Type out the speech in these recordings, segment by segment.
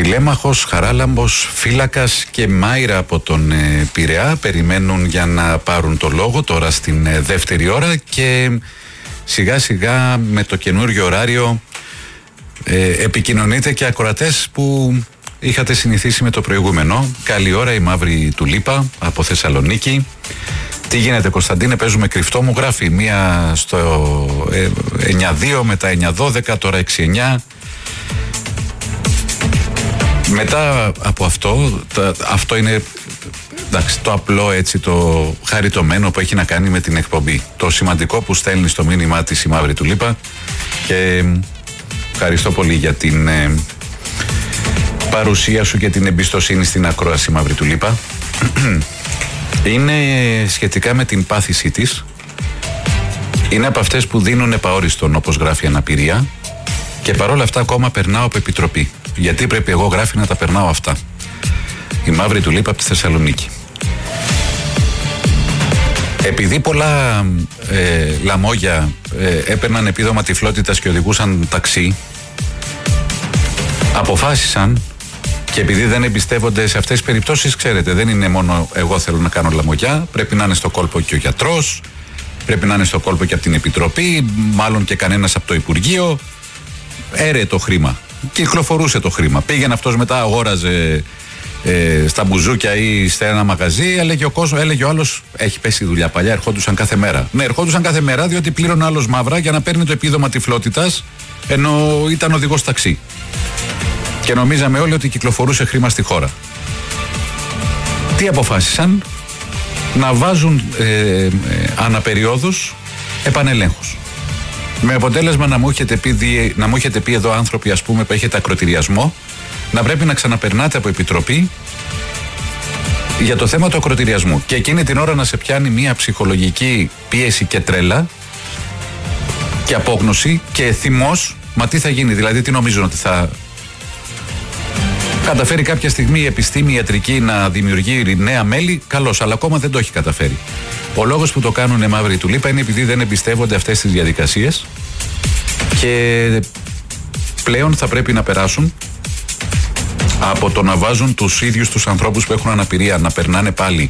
Τηλέμαχος, Χαράλαμπος, Φύλακας και Μάιρα από τον Πειραιά περιμένουν για να πάρουν το λόγο τώρα στην δεύτερη ώρα και σιγά σιγά με το καινούριο ωράριο επικοινωνείτε και ακροατές που είχατε συνηθίσει με το προηγούμενο. Καλή ώρα, η Μαύρη Τουλίπα από Θεσσαλονίκη. Τι γίνεται, Κωνσταντίνε? Παίζουμε κρυφτό, μου γράφει μία στο 9-2, μετά 9-12, τώρα 6-9. Μετά από αυτό, αυτό είναι εντάξει, το απλό, έτσι, το χαριτωμένο που έχει να κάνει με την εκπομπή. Το σημαντικό που στέλνει στο μήνυμά της η Μαύρη Τουλίπα, και ευχαριστώ πολύ για την παρουσία σου και την εμπιστοσύνη στην ακρόαση, Μαύρη Τουλίπα. Είναι σχετικά με την πάθησή της. Είναι από αυτές που δίνουν επαόριστον, όπως γράφει, αναπηρία, και παρόλα αυτά ακόμα περνάω από επιτροπή. Γιατί πρέπει εγώ, γράφει, να τα περνάω αυτά? Η Μαύρη Τουλίπα από τη Θεσσαλονίκη. Επειδή πολλά λαμόγια έπαιρναν επίδομα τυφλότητας και οδηγούσαν ταξί, αποφάσισαν, και επειδή δεν εμπιστεύονται σε αυτές τις περιπτώσεις, ξέρετε, δεν είναι μόνο εγώ θέλω να κάνω λαμογιά, πρέπει να είναι στο κόλπο και ο γιατρός, πρέπει να είναι στο κόλπο και από την Επιτροπή, μάλλον και κανένας από το Υπουργείο. Έρεε το χρήμα. Κυκλοφορούσε το χρήμα. Πήγαινε αυτός μετά, αγόραζε στα μπουζούκια ή σε ένα μαγαζί, έλεγε ο άλλος, έχει πέσει η δουλειά. Παλιά ερχόντουσαν κάθε μέρα. Ναι, ερχόντουσαν κάθε μέρα, διότι πλήρωνε ο άλλος μαύρα για να παίρνει το επίδομα τυφλότητας, ενώ ήταν οδηγός ταξί. Και νομίζαμε όλοι ότι κυκλοφορούσε χρήμα στη χώρα. Τι αποφάσισαν? Να βάζουν αναπεριόδους επανελέγχους. Με αποτέλεσμα να μου έχετε πει εδώ άνθρωποι, ας πούμε, που έχετε ακροτηριασμό, να πρέπει να ξαναπερνάτε από επιτροπή για το θέμα του ακροτηριασμού. Και εκείνη την ώρα να σε πιάνει μια ψυχολογική πίεση και τρέλα και απόγνωση και θυμός. Μα τι θα γίνει, δηλαδή τι νομίζουν, ότι θα καταφέρει κάποια στιγμή η επιστήμη ιατρική να δημιουργεί νέα μέλη? Καλώς, αλλά ακόμα δεν το έχει καταφέρει. Ο λόγος που το κάνουν, Μαύρη Τουλίπα, είναι επειδή δεν εμπιστεύονται αυτές τις διαδικασίες και πλέον θα πρέπει να περάσουν από το να βάζουν τους ίδιους τους ανθρώπους που έχουν αναπηρία να περνάνε πάλι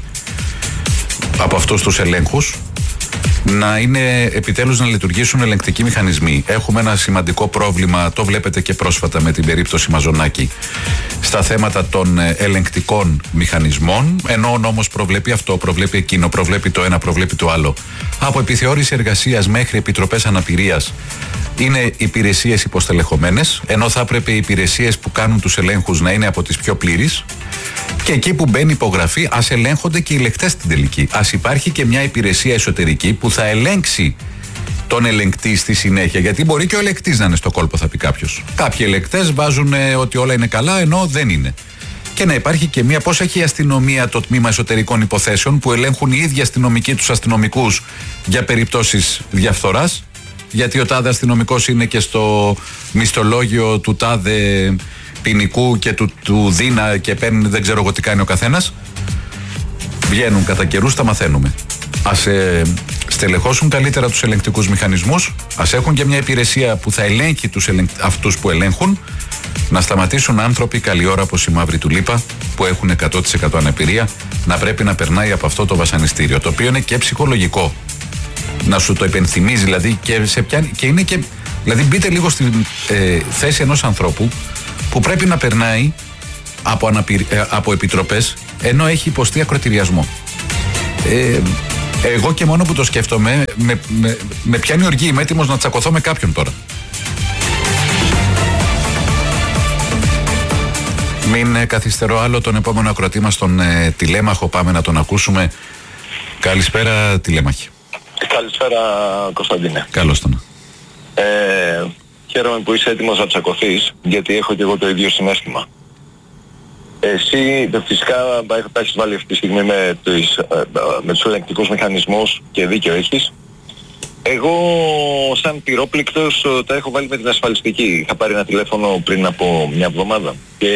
από αυτούς τους ελέγχους, να είναι επιτέλους να λειτουργήσουν ελεγκτικοί μηχανισμοί. Έχουμε ένα σημαντικό πρόβλημα, το βλέπετε και πρόσφατα με την περίπτωση Μαζονάκη, στα θέματα των ελεγκτικών μηχανισμών, ενώ ο νόμος προβλέπει αυτό, προβλέπει εκείνο, προβλέπει το ένα, προβλέπει το άλλο. Από επιθεώρηση εργασίας μέχρι επιτροπές αναπηρίας είναι υπηρεσίες υποστελεχωμένες, ενώ θα έπρεπε οι υπηρεσίες που κάνουν τους ελέγχους να είναι από τις πιο πλήρεις. Και εκεί που μπαίνει υπογραφή, ας ελέγχονται και οι ελεγκτές στην τελική. Ας υπάρχει και μια υπηρεσία εσωτερική που θα ελέγξει τον ελεγκτή στη συνέχεια. Γιατί μπορεί και ο ελεγκτής να είναι στο κόλπο, θα πει κάποιος. Κάποιοι ελεγκτές βάζουν ότι όλα είναι καλά, ενώ δεν είναι. Και να υπάρχει και μια, πώς έχει η αστυνομία το τμήμα εσωτερικών υποθέσεων, που ελέγχουν οι ίδιοι αστυνομικοί τους αστυνομικούς για περιπτώσεις διαφθοράς. Γιατί ο τάδε αστυνομικός είναι και στο μισθολόγιο του τάδε ποινικού και του Δίνα και παίρνει, δεν ξέρω εγώ τι κάνει ο καθένας. Βγαίνουν κατά καιρούς, τα μαθαίνουμε. Ας στελεχώσουν καλύτερα τους ελεγκτικούς μηχανισμούς, ας έχουν και μια υπηρεσία που θα ελέγχει αυτούς που ελέγχουν, να σταματήσουν άνθρωποι καλή ώρα όπως η Μαύρη Τουλίπα, που έχουν 100% αναπηρία, να πρέπει να περνάει από αυτό το βασανιστήριο, το οποίο είναι και ψυχολογικό. Να σου το υπενθυμίζει, δηλαδή, και σε πιάνει, και είναι και. Δηλαδή, μπείτε λίγο στη θέση ενός ανθρώπου που πρέπει να περνάει από επιτροπές, ενώ έχει υποστεί ακροτηριασμό. Εγώ και μόνο που το σκέφτομαι, με πιάνει οργή, είμαι έτοιμος να τσακωθώ με κάποιον τώρα. Μην καθυστερώ άλλο τον επόμενο ακροατή μας, τον Τηλέμαχο. Πάμε να τον ακούσουμε. Καλησπέρα, Τηλέμαχη. Καλησπέρα, Κωνσταντίνε. Καλώς τον. Χαίρομαι που είσαι έτοιμος να τσακωθείς, γιατί έχω και εγώ το ίδιο συναίσθημα. Εσύ φυσικά τα έχεις βάλει αυτή τη στιγμή με τους ελεγκτικούς μηχανισμούς και δίκιο έχεις. Εγώ σαν πυρόπληκτος τα έχω βάλει με την ασφαλιστική. Είχα πάρει ένα τηλέφωνο πριν από μια εβδομάδα και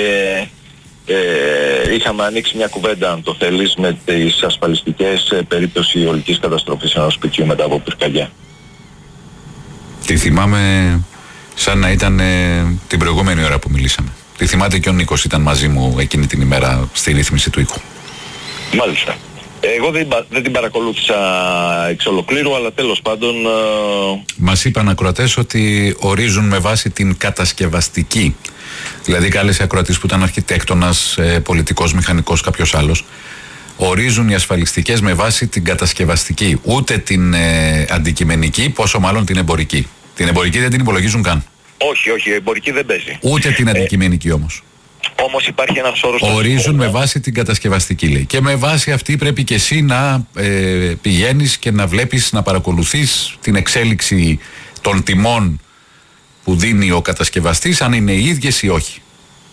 είχαμε ανοίξει μια κουβέντα, αν το θέλεις, με τις ασφαλιστικές σε περίπτωση ολικής καταστροφής ενός σπιτιού μετά από πυρκαγιά. Τη θυμάμαι σαν να ήταν την προηγούμενη ώρα που μιλήσαμε. Τη θυμάται και ο Νίκος, ήταν μαζί μου εκείνη την ημέρα στη ρύθμιση του ήχου. Μάλιστα. Εγώ δεν την παρακολούθησα εξ ολοκλήρου, αλλά τέλος πάντων... Μας είπαν ακροατές ότι ορίζουν με βάση την κατασκευαστική. Δηλαδή κάλεσε ακροατής που ήταν αρχιτέκτονας, πολιτικός, μηχανικός, κάποιος άλλος. Ορίζουν οι ασφαλιστικές με βάση την κατασκευαστική. Ούτε την αντικειμενική, πόσο μάλλον την εμπορική. Την εμπορική δεν την υπολογίζουν καν. Όχι, η εμπορική δεν παίζει. Ούτε την αντικειμενική όμως. Όμως υπάρχει ένας όρος... Ορίζουν με βάση την κατασκευαστική, λέει. Και με βάση αυτή πρέπει και εσύ να πηγαίνεις και να βλέπεις, να παρακολουθείς την εξέλιξη των τιμών που δίνει ο κατασκευαστής, αν είναι οι ίδιες ή όχι.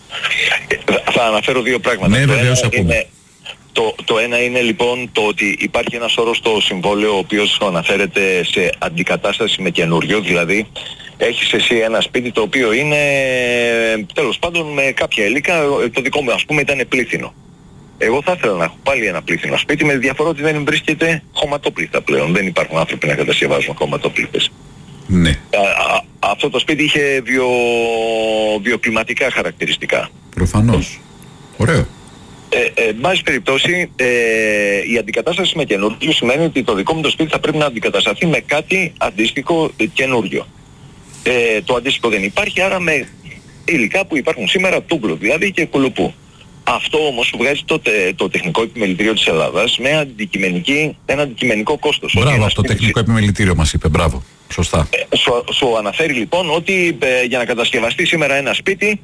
Θα αναφέρω δύο πράγματα. Ναι, βεβαίως ακούμε. Το ένα είναι λοιπόν το ότι υπάρχει ένας όρος στο συμβόλαιο ο οποίος αναφέρεται σε αντικατάσταση με καινούριο, δηλαδή έχεις εσύ ένα σπίτι το οποίο είναι τέλος πάντων με κάποια υλικά, το δικό μου ας πούμε ήταν πλήθυνο. Εγώ θα ήθελα να έχω πάλι ένα πλήθυνο σπίτι, με διαφορά ότι δεν βρίσκεται χωματόπληθα πλέον, δεν υπάρχουν άνθρωποι να κατασκευάζουν χωματόπληθες. Ναι. Αυτό το σπίτι είχε βιοκλιματικά χαρακτηριστικά. Προφανώς. Ωραίο. Εν πάση περιπτώσει, η αντικατάσταση με καινούργιο σημαίνει ότι το δικό μου το σπίτι θα πρέπει να αντικατασταθεί με κάτι αντίστοιχο καινούργιο. Το αντίστοιχο δεν υπάρχει, άρα με υλικά που υπάρχουν σήμερα, τούμπλο δηλαδή και κουλουπού. Αυτό όμως σου βγάζει το τεχνικό επιμελητήριο της Ελλάδας με ένα αντικειμενικό κόστος. Μπράβο, αυτό το τεχνικό επιμελητήριο μας είπε, μπράβο. Σωστά. Σου αναφέρει λοιπόν ότι για να κατασκευαστεί σήμερα ένα σπίτι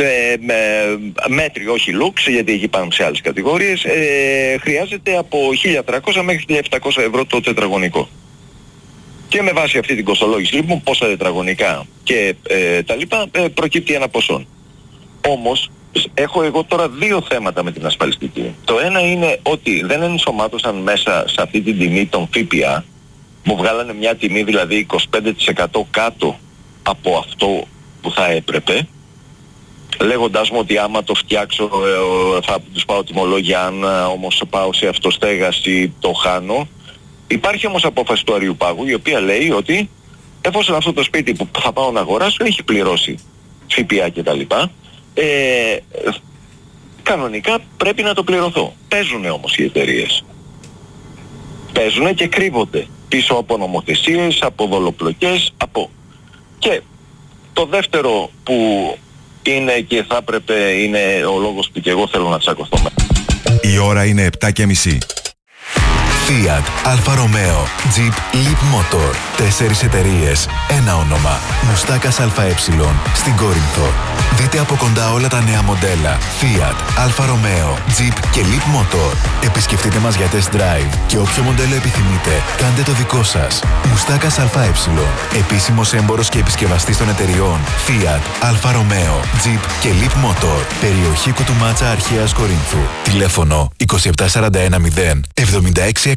μέτριο, όχι λουξ, γιατί εκεί πάμε σε άλλες κατηγορίες, χρειάζεται από 1.300 μέχρι 1.700 ευρώ το τετραγωνικό. Και με βάση αυτή την κοστολόγηση λοιπόν πόσα τετραγωνικά και τα λοιπά προκύπτει ένα ποσό. Όμως έχω εγώ τώρα δύο θέματα με την ασφαλιστική. Το ένα είναι ότι δεν ενσωμάτωσαν μέσα σε αυτή την τιμή των ΦΠΑ. Μου βγάλανε μια τιμή δηλαδή 25% κάτω από αυτό που θα έπρεπε, λέγοντάς μου ότι άμα το φτιάξω θα τους πάω τιμολόγια, αν όμως πάω σε αυτοστέγαση το χάνω. Υπάρχει όμως απόφαση του Αριουπάγου η οποία λέει ότι εφόσον αυτό το σπίτι που θα πάω να αγοράσω έχει πληρώσει ΦΠΑ κτλ, κανονικά πρέπει να το πληρωθώ. Παίζουνε όμως οι εταιρείες. Παίζουνε και κρύβονται πίσω από νομοθεσίες, από δολοπλοκές, Και το δεύτερο που είναι και θα έπρεπε, είναι ο λόγος που και εγώ θέλω να τσακωθώ. Η ώρα είναι 7:30. Fiat, Alfa Romeo, Jeep, Leap Motor. 4 εταιρείες, ένα όνομα. Μουστάκας ΑΕ στην Κόρινθο. Δείτε από κοντά όλα τα νέα μοντέλα Fiat, Alfa Romeo, Jeep και Leap Motor. Επισκεφτείτε μας για test drive και όποιο μοντέλο επιθυμείτε, κάντε το δικό σας. Μουστάκας ΑΕ, επίσημος έμπορος και επισκευαστής των εταιριών Fiat, Alfa Romeo, Jeep και Leap Motor. Περιοχή Κουτουμάτσα Αρχαίας Κορίνθου. Τηλέφωνο 27410 76%.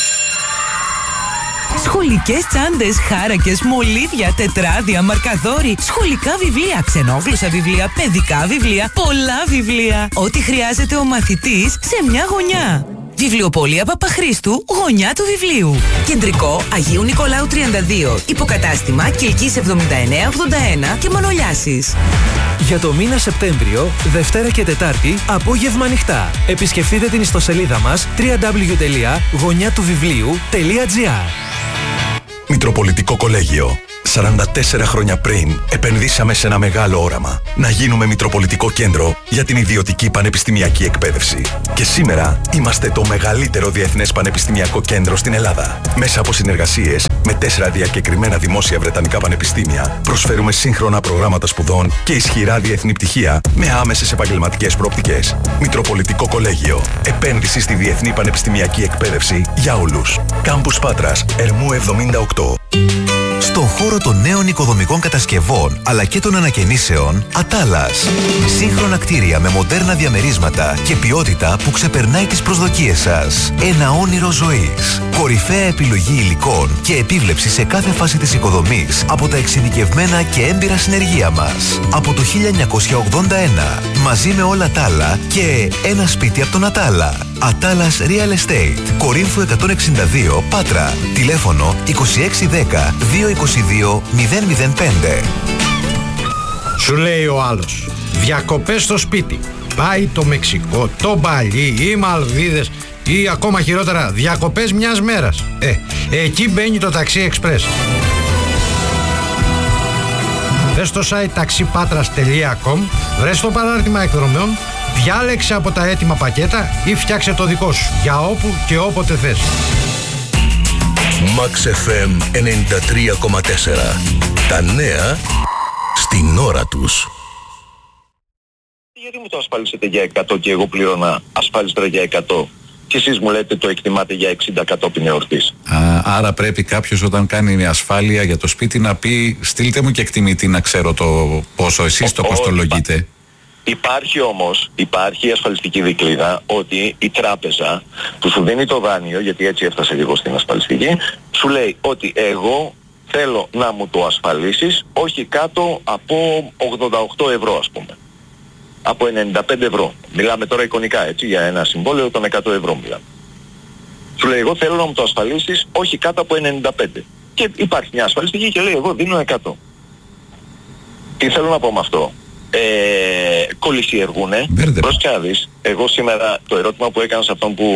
Σχολικές τσάντες, χάρακες, μολύβια, τετράδια, μαρκαδόροι, σχολικά βιβλία, ξενόγλωσσα βιβλία, παιδικά βιβλία, πολλά βιβλία. Ό,τι χρειάζεται ο μαθητής σε μια γωνιά. Βιβλιοπωλεία Παπαχρήστου, γωνιά του βιβλίου. Κεντρικό Αγίου Νικολάου 32. Υποκατάστημα Κιλκής 7981 και Μανολιάσης. Για το μήνα Σεπτέμβριο, Δευτέρα και Τετάρτη, απόγευμα ανοιχτά. Επισκεφτείτε την ιστοσελίδα μας www.γωνιάτουβιβλίου.gr. Μητροπολιτικό Κολέγιο. 44 χρόνια πριν επενδύσαμε σε ένα μεγάλο όραμα. Να γίνουμε Μητροπολιτικό Κέντρο για την ιδιωτική πανεπιστημιακή εκπαίδευση. Και σήμερα είμαστε το μεγαλύτερο διεθνές πανεπιστημιακό κέντρο στην Ελλάδα. Μέσα από συνεργασίες με 4 διακεκριμένα δημόσια βρετανικά πανεπιστήμια, προσφέρουμε σύγχρονα προγράμματα σπουδών και ισχυρά διεθνή πτυχία με άμεσες επαγγελματικές προοπτικές. Μητροπολιτικό Κολέγιο. Επένδυση στη διεθνή πανεπιστημιακή εκπαίδευση για όλους. Κάμπους Πάτρας, Ερμού 78. Στον χώρο των νέων οικοδομικών κατασκευών αλλά και των ανακαινήσεων, Ατάλας. Σύγχρονα κτίρια με μοντέρνα διαμερίσματα και ποιότητα που ξεπερνάει τις προσδοκίες σας. Ένα όνειρο ζωής. Κορυφαία επιλογή υλικών και επίβλεψη σε κάθε φάση της οικοδομής από τα εξειδικευμένα και έμπειρα συνεργεία μας. Από το 1981, μαζί με όλα τα άλλα και ένα σπίτι από τον Ατάλα. Ατάλας Real Estate. Κορίνθου 162, Πάτρα. Τηλέφωνο 2610 222 005. Σου λέει ο άλλος, διακοπές στο σπίτι. Πάει το Μεξικό, το Μπαλί, οι Μαλδίβες ή ακόμα χειρότερα διακοπές μιας μέρας. Εκεί μπαίνει το Taxi Express. Μπες στο site taxipatras.com, βρες το παράρτημα εκδρομών, διάλεξε από τα έτοιμα πακέτα ή φτιάξε το δικό σου για όπου και όποτε θες. Max FM 93,4. Τα νέα στην ώρα τους. Γιατί μου το ασφαλίσετε για 100 και εγώ πλήρωνα ασφάλιστρα για 100 και εσείς μου λέτε το εκτιμάτε για 60 κατόπιν εορτής. Άρα πρέπει κάποιος όταν κάνει ασφάλεια για το σπίτι να πει στείλτε μου και εκτιμητή να ξέρω το πόσο εσείς το κοστολογείτε. Υπάρχει η ασφαλιστική δικλείδα ότι η τράπεζα που σου δίνει το δάνειο, γιατί έτσι έφτασε λίγο στην ασφαλιστική, σου λέει ότι εγώ θέλω να μου το ασφαλίσεις όχι κάτω από 88 ευρώ ας πούμε. Από 95 ευρώ. Μιλάμε τώρα εικονικά έτσι για ένα συμβόλαιο των 100 ευρώ μιλάμε. Σου λέει εγώ θέλω να μου το ασφαλίσεις όχι κάτω από 95. Και υπάρχει μια ασφαλιστική και λέει εγώ δίνω 100. Τι θέλω να πω με αυτό. Κολυσιεργούνε. Προσκάδεις. Εγώ σήμερα το ερώτημα που έκανα σε αυτόν που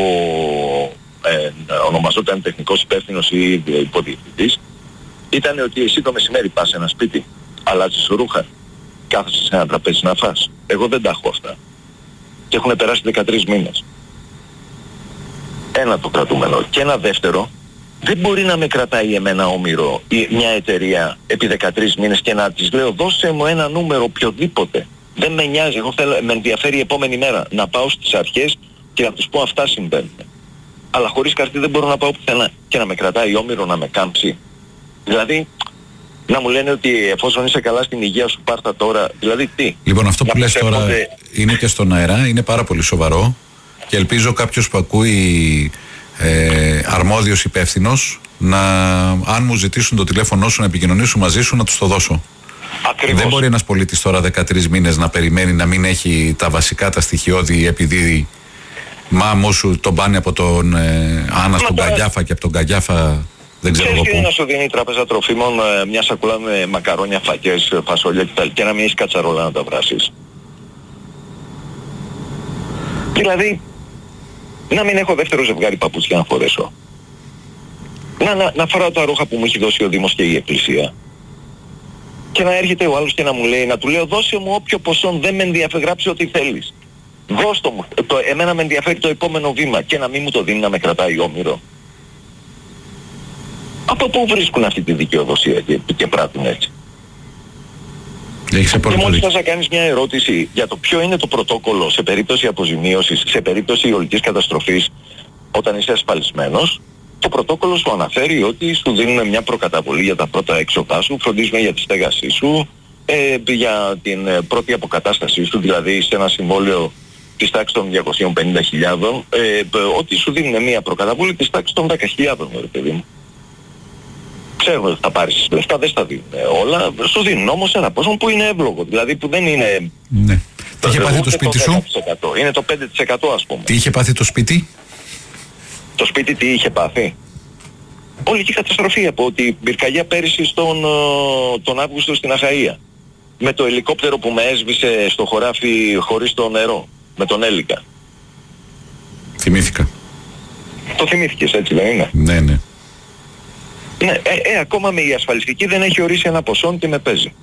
ονομαζόταν τεχνικός υπεύθυνος ή υποδιευθυντής ήταν ότι εσύ το μεσημέρι πας σε ένα σπίτι, αλλάζεις ρούχα, κάθεσαι σε ένα τραπέζι να φας. Εγώ δεν τα έχω αυτά. Και έχουν περάσει 13 μήνες. Ένα το κρατούμενο. Και ένα δεύτερο, δεν μπορεί να με κρατάει εμένα όμηρο ή μια εταιρεία επί 13 μήνες και να της λέω δώσε μου ένα νούμερο οποιοδήποτε. Δεν με νοιάζει. Εγώ θέλω, με ενδιαφέρει η επόμενη μέρα να πάω στις αρχές και να τους πω αυτά συμβαίνουν. Αλλά χωρίς καρτί δεν μπορώ να πάω πουθενά και να με κρατάει όμηρο να με κάμψει. Δηλαδή να μου λένε ότι εφόσον είσαι καλά στην υγεία σου πάρτα τώρα. Δηλαδή τι. Λοιπόν αυτό που λες τώρα είναι και στον αέρα, είναι πάρα πολύ σοβαρό και ελπίζω κάποιος που ακούει αρμόδιος υπεύθυνος αν μου ζητήσουν το τηλέφωνο σου να επικοινωνήσουν μαζί σου να τους το δώσω. Ακριβώς. Δεν μπορεί ένας πολίτης τώρα 13 μήνες να περιμένει να μην έχει τα βασικά, τα στοιχειώδη επειδή μάμου σου τον πάνε από τον Άννα στον Καγιάφα και από τον Καγιάφα δεν ξέρω εγώ πού. Να σου δίνει η τράπεζα τροφίμων μια σακούλα με μακαρόνια, φακές, φασόλια κτλ. Και να μην έχει κατσαρόλα να τα βράσεις. Δηλαδή να μην έχω δεύτερο ζευγάρι παπούτσια να φορέσω. Να φοράω τα ρούχα που μου έχει δώσει ο Δήμος και η Εκκλησία. Και να έρχεται ο άλλος και να μου λέει, να του λέω δώσε μου όποιο ποσό, δεν με ενδιαφέρει, γράψε ό,τι θέλεις. Δώσ' το μου. Εμένα με ενδιαφέρει το επόμενο βήμα και να μην μου το δίνει να με κρατάει όμηρο. Από πού βρίσκουν αυτή τη δικαιοδοσία και πράττουν έτσι. Και μόλις θα κάνεις μια ερώτηση για το ποιο είναι το πρωτόκολλο σε περίπτωση αποζημίωσης, σε περίπτωση αιωλικής καταστροφής όταν είσαι ασφαλισμένος, το πρωτόκολλο σου αναφέρει ότι σου δίνουν μια προκαταβολή για τα πρώτα έξοδά σου, φροντίζουν για τη στέγασή σου, για την πρώτη αποκατάστασή σου, δηλαδή σε ένα συμβόλαιο της τάξης των 250.000, ότι σου δίνουν μια προκαταβολή της τάξης των 10.000, ρε παιδί μου. Ξέρουν ότι θα πάρεις λεφτά, δεν στα δίνουν όλα, σου δίνουν όμως ένα ποσό που είναι εύλογο, δηλαδή που δεν είναι... Ναι. Τι είχε πάθει το σπίτι σου? Είναι το 5% ας πούμε. Τι είχε πάθει το σπίτι? Το σπίτι τι είχε πάθει? Ολική καταστροφή από την πυρκαγιά πέρυσι τον Αύγουστο στην Αχαΐα. Με το ελικόπτερο που με έσβησε στο χωράφι χωρίς το νερό, με τον Έλικα. Θυμήθηκα. Το θυμήθηκες έτσι δεν είναι? Ναι, ναι. Ναι, ακόμα με η ασφαλιστική δεν έχει ορίσει ένα ποσό και με παίζει.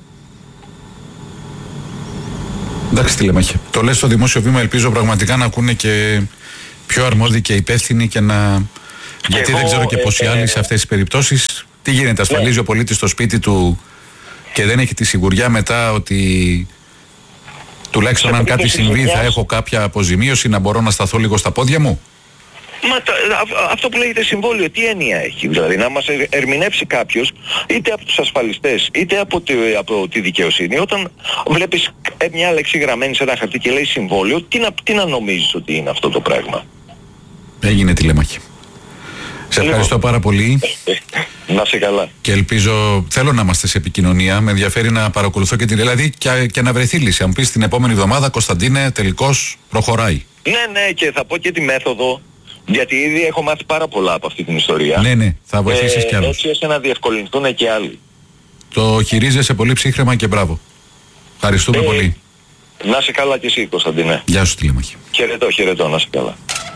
Εντάξει τηλεμάχια. Το λες στο δημόσιο βήμα, ελπίζω πραγματικά να ακούνε και πιο αρμόδιοι και υπεύθυνοι και να... Γιατί δεν ξέρω και πόσοι άλλοι σε αυτές τις περιπτώσεις. Τι γίνεται, ασφαλίζει ο πολίτης στο σπίτι του και δεν έχει τη σιγουριά μετά ότι τουλάχιστον αν κάτι συμβεί θα έχω κάποια αποζημίωση να μπορώ να σταθώ λίγο στα πόδια μου. Μα αυτό που λέγεται συμβόλαιο, τι έννοια έχει? Δηλαδή να μας ερμηνεύσει κάποιος είτε από τους ασφαλιστές είτε από τη δικαιοσύνη, όταν βλέπεις μια λέξη γραμμένη σε ένα χαρτί και λέει συμβόλαιο, τι να νομίζεις ότι είναι αυτό το πράγμα? Έγινε τηλέμαχη. Σε ευχαριστώ πάρα πολύ. Να είσαι καλά. Και ελπίζω, θέλω να είμαστε σε επικοινωνία. Με ενδιαφέρει να παρακολουθώ και την δηλαδή και να βρεθεί λύση. Αν πεις την επόμενη εβδομάδα, Κωνσταντίνε, τελικώς προχωράει. Ναι, και θα πω και τη μέθοδο. Γιατί ήδη έχω μάθει πάρα πολλά από αυτή την ιστορία. Ναι, θα βοηθήσεις κι άλλους. Έτσι ώστε να διευκολυνθούν και άλλοι. Το χειρίζεσαι πολύ ψύχρεμα και μπράβο. Ευχαριστούμε πολύ. Να είσαι καλά και εσύ, Κωνσταντίνε. Γεια σου, Τηλέμαχη. Χαιρετώ, να είσαι καλά.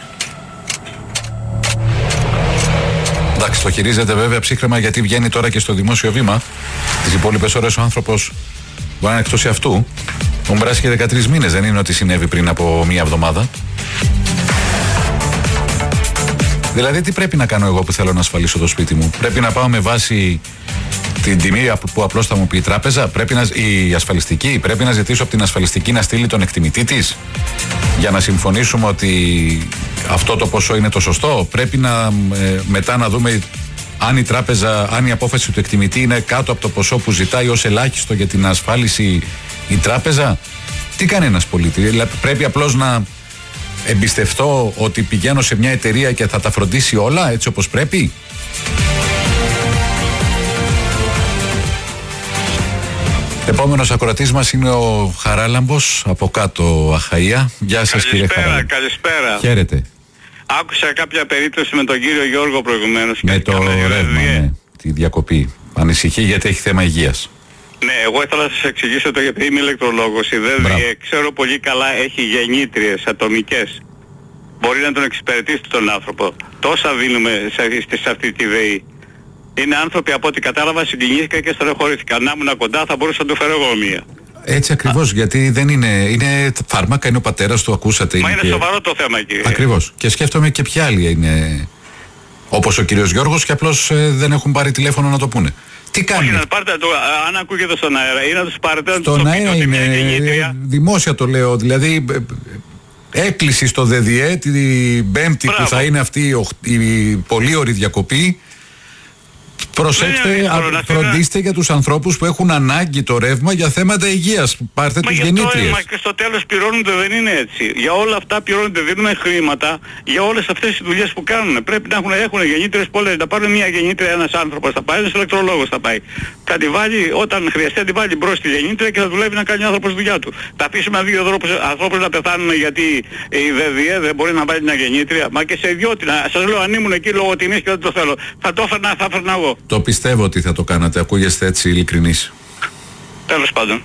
Εντάξει, το χειρίζεται βέβαια ψύχρεμα γιατί βγαίνει τώρα και στο δημόσιο βήμα. Τις υπόλοιπες ώρες ο άνθρωπος μπορεί να είναι εκτός αυτού. Έχουν περάσει και 13 μήνες, δεν είναι ότι συνέβη πριν από μία εβδομάδα. Δηλαδή, τι πρέπει να κάνω εγώ που θέλω να ασφαλίσω το σπίτι μου? Πρέπει να πάω με βάση την τιμή που απλώς θα μου πει η τράπεζα? Η ασφαλιστική? Πρέπει να ζητήσω από την ασφαλιστική να στείλει τον εκτιμητή της για να συμφωνήσουμε ότι αυτό το ποσό είναι το σωστό? Πρέπει να μετά να δούμε αν η τράπεζα, αν η απόφαση του εκτιμητή είναι κάτω από το ποσό που ζητάει ως ελάχιστο για την ασφάλιση η τράπεζα? Τι κάνει ένας πολίτης? Δηλαδή, πρέπει απλώς να εμπιστευτώ ότι πηγαίνω σε μια εταιρεία και θα τα φροντίσει όλα έτσι όπως πρέπει? Επόμενος ακροατής μας είναι ο Χαράλαμπος από κάτω Αχαΐα. Γεια σας, κύριε Χαράλαμπο. Καλησπέρα. Χαίρετε. Άκουσα κάποια περίπτωση με τον κύριο Γιώργο προηγουμένως. Με το ρεύμα, ναι, τη διακοπή. Ανησυχεί γιατί έχει θέμα υγείας. Ναι, εγώ ήθελα να σας εξηγήσω το γιατί είμαι ηλεκτρολόγος. Η ΔΔΕ, ξέρω πολύ καλά, έχει γεννήτριες ατομικές. Μπορεί να τον εξυπηρετήσει τον άνθρωπο. Τόσα δίνουμε σε αυτή τη ΔΕΗ. Είναι άνθρωποι, από ό,τι κατάλαβα, συγκινήθηκα και στενοχωρήθηκα. Να ήμουν κοντά θα μπορούσα να του φέρω εγώ μία. Έτσι ακριβώς, γιατί δεν είναι φάρμακα, είναι ο πατέρας του, ακούσατε. Μα είναι σοβαρό το θέμα, κύριε. Ακριβώς. Και σκέφτομαι και ποια άλλη είναι όπως ο κύριος Γιώργος και απλώς δεν έχουν πάρει τηλέφωνο να το πούνε. Τι κάνει? Όχι, να πάρετε το, αν ακούγεται στον αέρα ή να τους πάρετε να τους στον αέρα είναι, δημόσια το λέω, δηλαδή έκκληση στο ΔΔΕ την Πέμπτη που θα είναι αυτή η πολύωρη διακοπή. Προσέξτε, φροντίστε για τους ανθρώπους που έχουν ανάγκη το ρεύμα για θέματα υγείας. Πάρτε τους γεννήτριες. Μα και στο τέλος πληρώνονται, δεν είναι έτσι. Για όλα αυτά πληρώνονται, δίνουμε χρήματα για όλες αυτές τις δουλειές που κάνουν. Πρέπει να έχουν γεννήτριες πολλές. Να πάρουν μια γεννήτρια ένας άνθρωπος, θα πάει, ένας ηλεκτρολόγος θα πάει. Θα τη βάλει, όταν χρειαστεί να τη βάλει μπρος τη γεννήτρια και θα δουλεύει να κάνει ο άνθρωπος δουλειά του. Θα αφήσουμε δύο ανθρώπους να πεθάνουν γιατί η ΔΔΕ δεν μπορεί να βάλει μια γεννήτρια. Μα και σε ιδιότητα, σας λέω, αν ήμουν εκεί λόγω τιμής και δεν το θέλω, θα το έφερνα, θα έφερνα εγώ. Το πιστεύω ότι θα το κάνατε, ακούγεστε έτσι ειλικρινείς. Τέλος πάντων.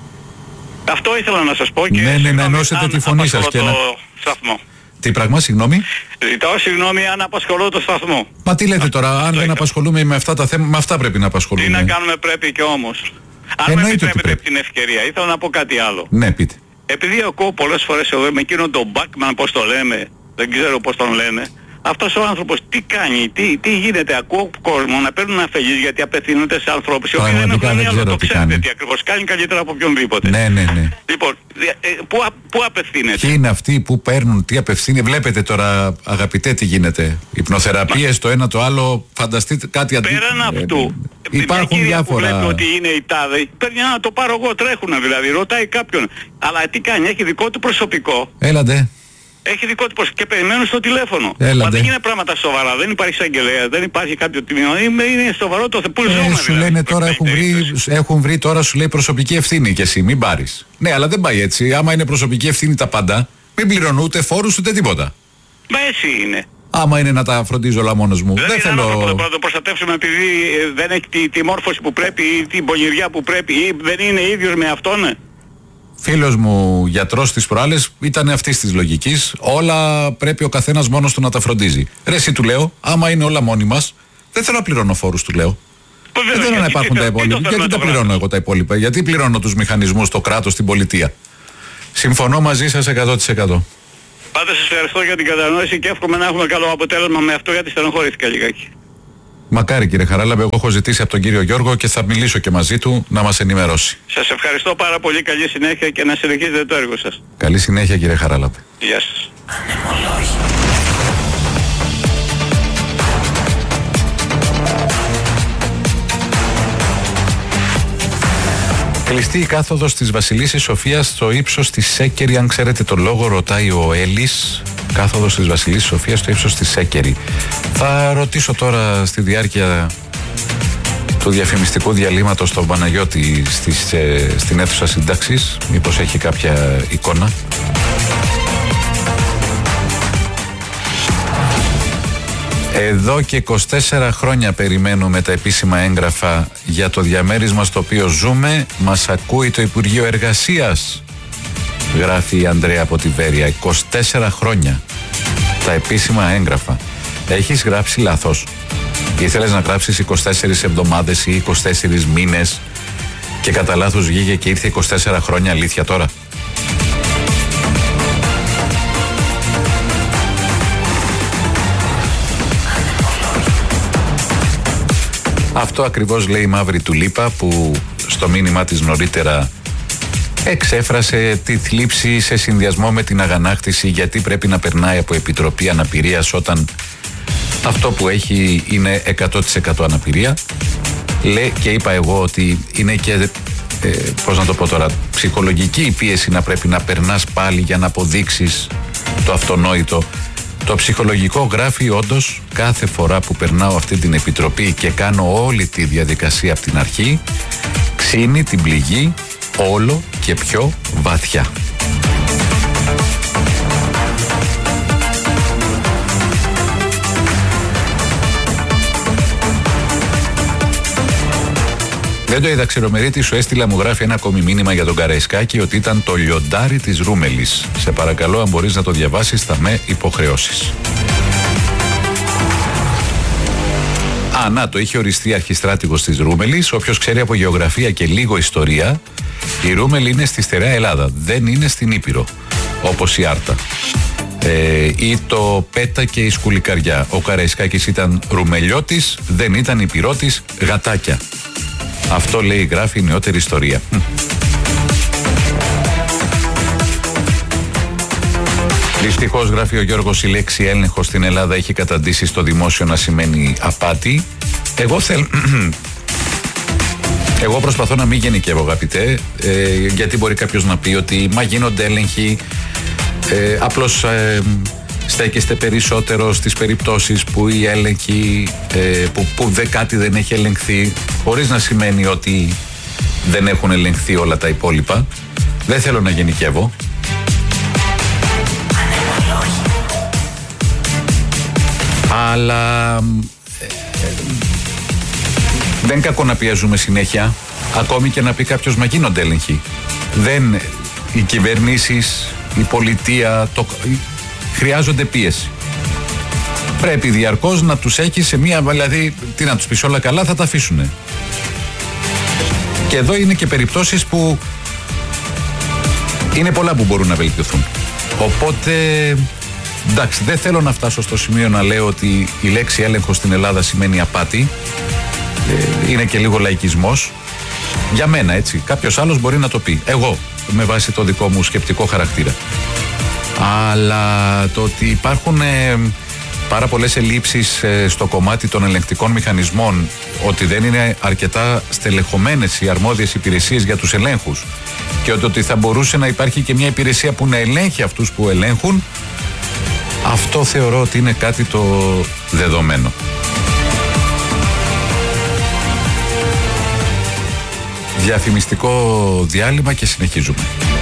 Αυτό ήθελα να σας πω και... Ναι, να ενώσετε τη φωνή σας και να... σταθμό. Τι πράγμα, συγγνώμη? Ζητάω συγγνώμη αν απασχολώ το σταθμό. Μα τι λέτε τώρα, αν δεν απασχολούμε με αυτά τα θέματα, με αυτά πρέπει να απασχολούμε. Τι να κάνουμε, πρέπει και όμως. Αν με επιτρέπετε την ευκαιρία, ήθελα να πω κάτι άλλο. Ναι, πείτε. Επειδή ακούω πολλές φορές εδώ με εκείνον τον Μπάκμαν, πώς το λέμε, δεν ξέρω πώς τον λένε, αυτός ο άνθρωπος τι κάνει, τι γίνεται? Ακούω κόσμο να παίρνουν αφελείς γιατί απευθύνονται σε ανθρώπους οι οποίοι δεν έχουν μυαλό, το ξέρετε τι ακριβώς κάνει καλύτερα από οποιονδήποτε. Ναι. Λοιπόν, πού απευθύνεται? Ποιοι είναι αυτοί που παίρνουν, τι απευθύνει? Βλέπετε τώρα, αγαπητέ, τι γίνεται. Υπνοθεραπείες, το ένα το άλλο, φανταστείτε κάτι αντίστοιχο. Πέραν αυτού, υπάρχουν διάφορα. Που βλέπει ότι είναι η τάδε, παίρνει να το πάρω εγώ, τρέχουν δηλαδή, ρωτάει κάποιον. Αλλά τι κάνει, έχει δικό του προσωπικό. Έλατε. Έχει δικό του και περιμένουν στο τηλέφωνο. Έλατε. Μα δεν είναι πράγματα σοβαρά, δεν υπάρχει εισαγγελέα, δεν υπάρχει κάποιο τμήμα. Είναι σοβαρό το θέμα. Πού ζούμε σου δηλαδή, λένε τώρα, έχουν βρει τώρα, σου λέει προσωπική ευθύνη και εσύ, μην πάρεις. Ναι, αλλά δεν πάει έτσι. Άμα είναι προσωπική ευθύνη τα πάντα, μην πληρώνω ούτε φόρους ούτε τίποτα. Μα έτσι είναι. Άμα είναι να τα φροντίζω όλα μόνος μου. Δεν θέλω να το προστατεύσουμε επειδή δεν έχει τη μόρφωση που πρέπει ή την πονηριά που πρέπει ή δεν είναι ίδιος με αυτόν. Φίλος μου γιατρός της προάλλες ήταν αυτής της λογικής. Όλα πρέπει ο καθένας μόνος του να τα φροντίζει. Ρε εσύ, του λέω, άμα είναι όλα μόνοι μας, δεν θέλω να πληρώνω φόρους, του λέω. Δεν θέλω να υπάρχουν τα υπόλοιπα. Γιατί τα πληρώνω εγώ τα υπόλοιπα? Γιατί πληρώνω τους μηχανισμούς, το κράτος, την πολιτεία? Συμφωνώ μαζί σας 100%. Πάντως σας ευχαριστώ για την κατανόηση και εύχομαι να έχουμε καλό αποτέλεσμα με αυτό, γιατί στενοχωρήθηκα λιγάκι. Μακάρι, κύριε Χαράλαμπε, εγώ έχω ζητήσει από τον κύριο Γιώργο και θα μιλήσω και μαζί του να μας ενημερώσει. Σας ευχαριστώ πάρα πολύ, καλή συνέχεια και να συνεχίζετε το έργο σας. Καλή συνέχεια, κύριε Χαράλαμπε. Γεια σας. Κλειστή η κάθοδος της Βασιλίσσης Σοφίας στο ύψος της Σέκερη. Αν ξέρετε το λόγο, ρωτάει ο Έλλης. Κάθοδος της Βασιλίσσης Σοφίας στο ύψος της Σέκερη. Θα ρωτήσω τώρα στη διάρκεια του διαφημιστικού διαλύματος στον Παναγιώτη στην αίθουσα σύνταξης, μήπως έχει κάποια εικόνα. Εδώ και 24 χρόνια περιμένουμε τα επίσημα έγγραφα για το διαμέρισμα στο οποίο ζούμε. Μας ακούει το Υπουργείο Εργασίας, γράφει η Ανδρέα από τη Βέρεια. 24 χρόνια τα επίσημα έγγραφα. Έχεις γράψει λάθος. Ήθελες να γράψεις 24 εβδομάδες ή 24 μήνες και κατά λάθος βγήκε και ήρθε 24 χρόνια. Αλήθεια τώρα? Αυτό ακριβώς λέει η Μαύρη Τουλίπα, που στο μήνυμά της νωρίτερα εξέφρασε τη θλίψη σε συνδυασμό με την αγανάκτηση γιατί πρέπει να περνάει από Επιτροπή Αναπηρίας όταν αυτό που έχει είναι 100% αναπηρία. Λέει, και είπα εγώ ότι είναι και πώς να το πω τώρα, ψυχολογική η πίεση να πρέπει να περνάς πάλι για να αποδείξεις το αυτονόητο. Το ψυχολογικό, γράφει, όντως κάθε φορά που περνάω αυτή την επιτροπή και κάνω όλη τη διαδικασία από την αρχή, ξύνει την πληγή όλο και πιο βαθιά. Δεν το είδα, Ξηρομερίτη, σου έστειλα, μου γράφει ένα ακόμη μήνυμα για τον Καραϊσκάκη ότι ήταν το λιοντάρι της Ρούμελης. Σε παρακαλώ, αν μπορείς να το διαβάσεις, θα με υποχρεώσεις. Να, το είχε οριστεί αρχιστράτηγος της Ρούμελης. Όποιος ξέρει από γεωγραφία και λίγο ιστορία, η Ρούμελη είναι στη στερεά Ελλάδα, δεν είναι στην Ήπειρο, όπως η Άρτα. Ή το Πέτα και η Σκουλικαριά. Ο Καραϊσκάκης ήταν Ρουμελιώτης, δεν ήταν Ήπειρώτης, γατάκια. Αυτό λέει, γράφει η νεότερη ιστορία. Δυστυχώς, γράφει ο Γιώργος, η λέξη έλεγχο στην Ελλάδα έχει καταντήσει στο δημόσιο να σημαίνει απάτη. Εγώ προσπαθώ να μην γενικεύω, αγαπητέ, γιατί μπορεί κάποιος να πει ότι μα γίνονται έλεγχοι, απλώς στέκεστε περισσότερο στις περιπτώσεις που οι έλεγχοι, που κάτι δεν έχει ελεγχθεί, χωρίς να σημαίνει ότι δεν έχουν ελεγχθεί όλα τα υπόλοιπα. Δεν θέλω να γενικεύω. Αλλά δεν είναι κακό να πιέζουμε συνέχεια, ακόμη και να πει κάποιος μα γίνονται έλεγχοι. Οι κυβερνήσεις, η πολιτεία, χρειάζονται πίεση. Πρέπει διαρκώς να τους έχει σε μία, δηλαδή, τι να τους πεις, όλα καλά, θα τα αφήσουνε. Και εδώ είναι και περιπτώσεις που είναι πολλά που μπορούν να βελτιωθούν. Οπότε, εντάξει, δεν θέλω να φτάσω στο σημείο να λέω ότι η λέξη έλεγχο στην Ελλάδα σημαίνει απάτη. Είναι και λίγο λαϊκισμός. Για μένα, έτσι. Κάποιος άλλος μπορεί να το πει. Εγώ, με βάση το δικό μου σκεπτικό χαρακτήρα. Αλλά το ότι υπάρχουν πάρα πολλές ελλείψεις στο κομμάτι των ελεγκτικών μηχανισμών, ότι δεν είναι αρκετά στελεχωμένες οι αρμόδιες υπηρεσίες για τους ελέγχους και ότι θα μπορούσε να υπάρχει και μια υπηρεσία που να ελέγχει αυτούς που ελέγχουν, αυτό θεωρώ ότι είναι κάτι το δεδομένο. Διαφημιστικό διάλειμμα και συνεχίζουμε.